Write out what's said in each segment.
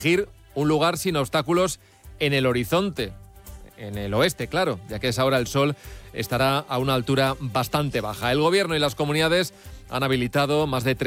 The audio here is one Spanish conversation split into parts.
elegir un lugar sin obstáculos en el horizonte, en el oeste, claro, ya que a esa hora el sol estará a una altura bastante baja. El gobierno y las comunidades han habilitado más de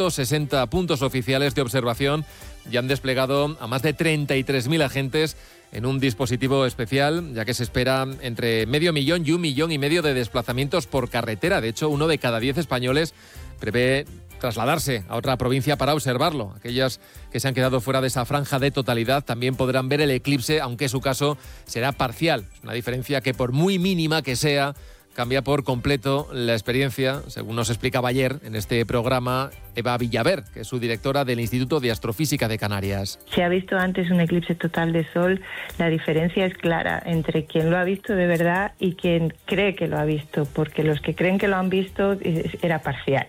360 puntos oficiales de observación y han desplegado a más de 33.000 agentes en un dispositivo especial, ya que se espera entre 500.000 y 1,5 millones de desplazamientos por carretera. De hecho, 1 de cada 10 españoles prevé trasladarse a otra provincia para observarlo. Aquellas que se han quedado fuera de esa franja de totalidad también podrán ver el eclipse, aunque su caso será parcial. Es una diferencia que, por muy mínima que sea, cambia por completo la experiencia, según nos explicaba ayer en este programa Eva Villaver, que es su directora del Instituto de Astrofísica de Canarias. Se ha visto antes un eclipse total de sol, la diferencia es clara entre quien lo ha visto de verdad y quien cree que lo ha visto, porque los que creen que lo han visto era parcial.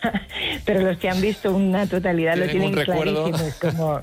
Pero los que han visto una totalidad lo tienen clarísimo. Es como,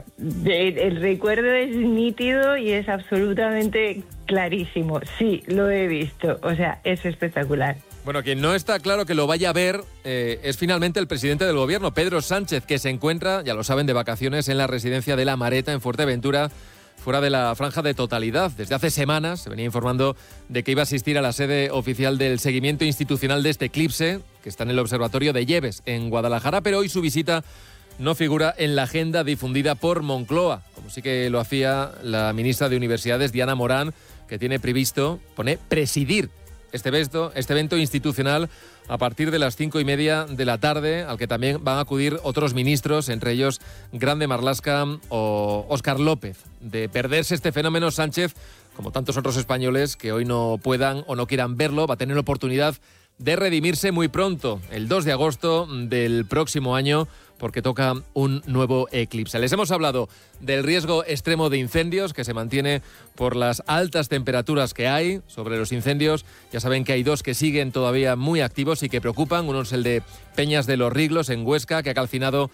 el recuerdo es nítido y es absolutamente clarísimo. Sí, lo he visto. O sea, es espectacular. Bueno, quien no está claro que lo vaya a ver es finalmente el presidente del gobierno, Pedro Sánchez, que se encuentra, ya lo saben, de vacaciones en la residencia de La Mareta, en Fuerteventura, fuera de la franja de totalidad. Desde hace semanas se venía informando de que iba a asistir a la sede oficial del seguimiento institucional de este eclipse, que está en el Observatorio de Lleves, en Guadalajara, pero hoy su visita no figura en la agenda difundida por Moncloa, como sí que lo hacía la ministra de Universidades, Diana Morán, que tiene previsto presidir este evento institucional a partir de las 5:30 de la tarde, al que también van a acudir otros ministros, entre ellos Grande Marlaska o Óscar López. De perderse este fenómeno, Sánchez, como tantos otros españoles que hoy no puedan o no quieran verlo, va a tener oportunidad de redimirse muy pronto, el 2 de agosto del próximo año, porque toca un nuevo eclipse. Les hemos hablado del riesgo extremo de incendios que se mantiene por las altas temperaturas que hay. Sobre los incendios, ya saben que hay 2 que siguen todavía muy activos y que preocupan. Uno es el de Peñas de los Riglos, en Huesca, que ha calcinado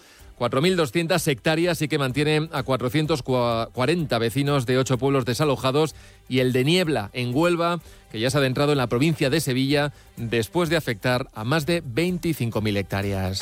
4.200 hectáreas y que mantiene a 440 vecinos de 8 pueblos desalojados, y el de Niebla, en Huelva, que ya se ha adentrado en la provincia de Sevilla después de afectar a más de 25.000 hectáreas.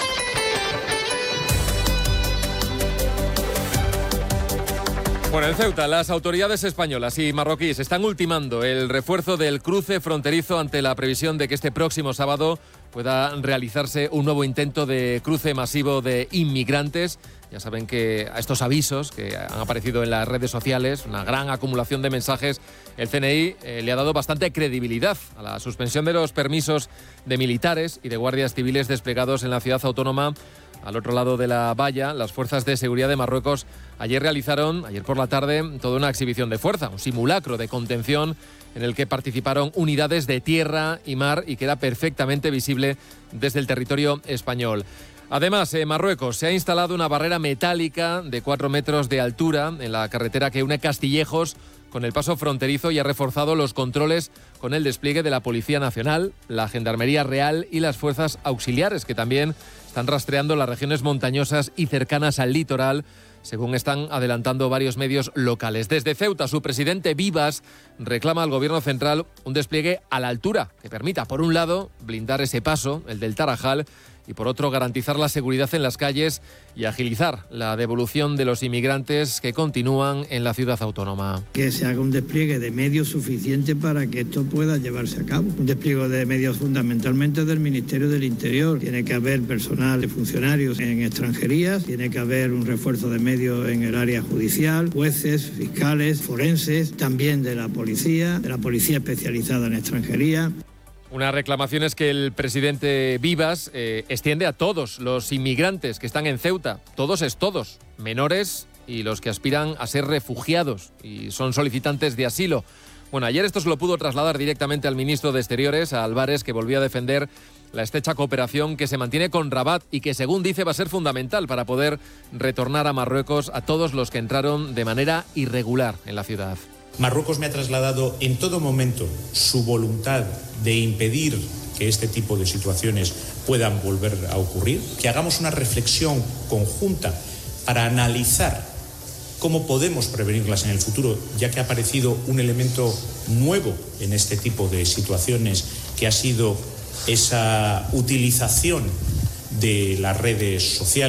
Bueno, en Ceuta, las autoridades españolas y marroquíes están ultimando el refuerzo del cruce fronterizo ante la previsión de que este próximo sábado pueda realizarse un nuevo intento de cruce masivo de inmigrantes. Ya saben que a estos avisos que han aparecido en las redes sociales, una gran acumulación de mensajes, el CNI le ha dado bastante credibilidad a la suspensión de los permisos de militares y de guardias civiles desplegados en la ciudad autónoma. Al otro lado de la valla, las fuerzas de seguridad de Marruecos ayer por la tarde, toda una exhibición de fuerza, un simulacro de contención en el que participaron unidades de tierra y mar y que era perfectamente visible desde el territorio español. Además, en Marruecos se ha instalado una barrera metálica de 4 metros de altura en la carretera que une Castillejos con el paso fronterizo y ha reforzado los controles con el despliegue de la Policía Nacional, la Gendarmería Real y las fuerzas auxiliares, que también están rastreando las regiones montañosas y cercanas al litoral, según están adelantando varios medios locales. Desde Ceuta, su presidente Vivas reclama al gobierno central un despliegue a la altura que permita, por un lado, blindar ese paso, el del Tarajal, y por otro, garantizar la seguridad en las calles y agilizar la devolución de los inmigrantes que continúan en la ciudad autónoma. Que se haga un despliegue de medios suficiente para que esto pueda llevarse a cabo. Un despliegue de medios fundamentalmente del Ministerio del Interior. Tiene que haber personal de funcionarios en extranjerías, tiene que haber un refuerzo de medios en el área judicial, jueces, fiscales, forenses, también de la policía especializada en extranjería. Unas reclamaciones que el presidente Vivas extiende a todos los inmigrantes que están en Ceuta. Todos es todos, menores y los que aspiran a ser refugiados y son solicitantes de asilo. Bueno, ayer esto se lo pudo trasladar directamente al ministro de Exteriores, a Álvarez, que volvió a defender la estrecha cooperación que se mantiene con Rabat y que, según dice, va a ser fundamental para poder retornar a Marruecos a todos los que entraron de manera irregular en la ciudad. Marruecos me ha trasladado en todo momento su voluntad de impedir que este tipo de situaciones puedan volver a ocurrir, que hagamos una reflexión conjunta para analizar cómo podemos prevenirlas en el futuro, ya que ha aparecido un elemento nuevo en este tipo de situaciones, que ha sido esa utilización de las redes sociales,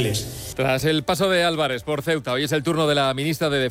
Tras el paso de Álvarez por Ceuta, hoy es el turno de la ministra de Defensa.